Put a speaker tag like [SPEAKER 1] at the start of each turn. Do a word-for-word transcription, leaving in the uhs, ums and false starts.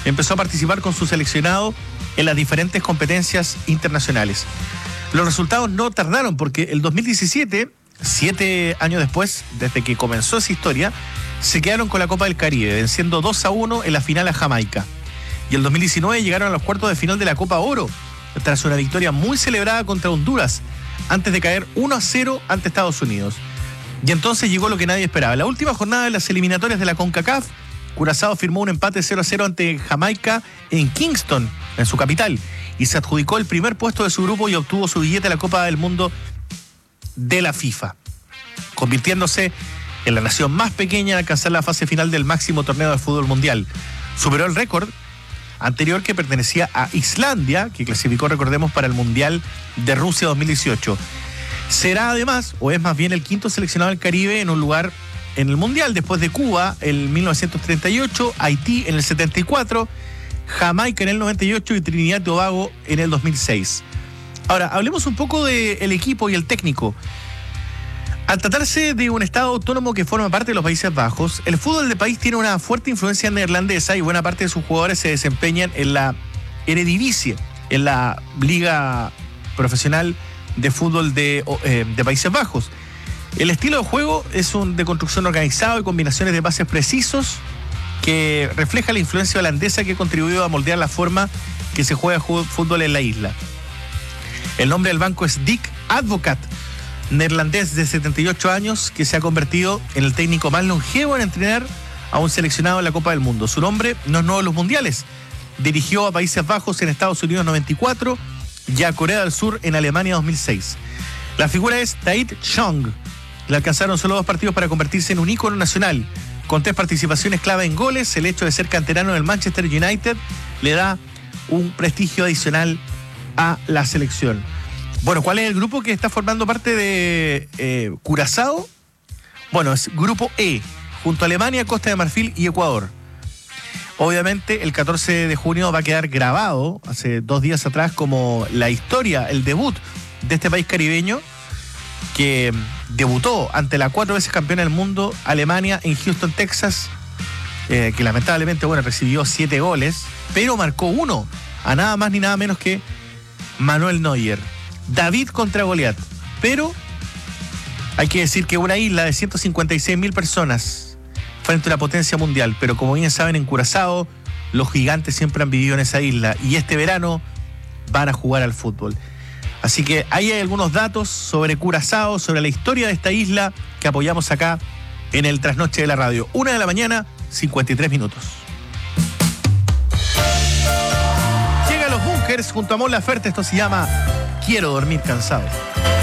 [SPEAKER 1] empezó a participar con su seleccionado en las diferentes competencias internacionales. Los resultados no tardaron porque el dos mil diecisiete, siete años después, desde que comenzó esa historia, se quedaron con la Copa del Caribe, venciendo dos a uno en la final a Jamaica. Y el dos mil diecinueve llegaron a los cuartos de final de la Copa Oro, tras una victoria muy celebrada contra Honduras, antes de caer uno a cero ante Estados Unidos. Y entonces llegó lo que nadie esperaba. La última jornada de las eliminatorias de la CONCACAF, Curazao firmó un empate cero a cero ante Jamaica en Kingston, en su capital, y se adjudicó el primer puesto de su grupo y obtuvo su billete a la Copa del Mundo de la FIFA, convirtiéndose en la nación más pequeña en alcanzar la fase final del máximo torneo de fútbol mundial. Superó el récord anterior que pertenecía a Islandia, que clasificó, recordemos, para el Mundial de Rusia dos mil dieciocho. Será además, o es más bien, el quinto seleccionado del Caribe en un lugar en el Mundial, después de Cuba en mil novecientos treinta y ocho, Haití en el setenta y cuatro, Jamaica en el noventa y ocho y Trinidad y Tobago en el dos mil seis. Ahora, hablemos un poco del equipo y el técnico. Al tratarse de un estado autónomo que forma parte de los Países Bajos, el fútbol del país tiene una fuerte influencia neerlandesa y buena parte de sus jugadores se desempeñan en la Eredivisie, en la liga profesional de fútbol de, eh, de Países Bajos. El estilo de juego es un de construcción organizado y combinaciones de pases precisos que refleja la influencia holandesa que ha contribuido a moldear la forma que se juega fútbol en la isla. El nombre del banco es Dick Advocat, neerlandés de setenta y ocho años, que se ha convertido en el técnico más longevo en entrenar a un seleccionado en la Copa del Mundo. Su nombre no es nuevo en los mundiales. Dirigió a Países Bajos en Estados Unidos noventa y cuatro y a Corea del Sur en Alemania dos mil seis. La figura es Tahith Chong. Le alcanzaron solo dos partidos para convertirse en un ícono nacional. Con tres participaciones clave en goles, el hecho de ser canterano del Manchester United le da un prestigio adicional a la selección. Bueno, ¿cuál es el grupo que está formando parte de eh, Curazao? Bueno, es Grupo E, junto a Alemania, Costa de Marfil y Ecuador. Obviamente, el catorce de junio va a quedar grabado, hace dos días atrás, como la historia, el debut de este país caribeño, que debutó ante la cuatro veces campeona del mundo, Alemania, en Houston, Texas, eh, que lamentablemente, bueno, recibió siete goles, pero marcó uno, a nada más ni nada menos que Manuel Neuer. David contra Goliat. Pero hay que decir que una isla de ciento cincuenta y seis mil personas frente a una potencia mundial, pero como bien saben, en Curazao los gigantes siempre han vivido en esa isla y este verano van a jugar al fútbol. Así que ahí hay algunos datos sobre Curazao, sobre la historia de esta isla que apoyamos acá en el Trasnoche de la Radio. Una de la mañana, cincuenta y tres minutos. Llega a los Bunkers junto a Mon Laferte. Esto se llama Quiero dormir cansado.